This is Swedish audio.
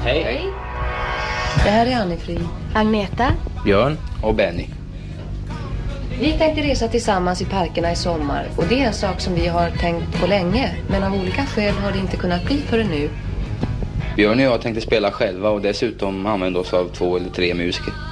Hej. Det här är Anne-Frid. Agneta. Björn och Benny. Vi tänkte resa tillsammans i parkerna i sommar. Och det är en sak som vi har tänkt på länge. Men av olika skäl har det inte kunnat bli förrän nu. Björn och jag tänkte spela själva och dessutom använda oss av 2 eller 3 musiker.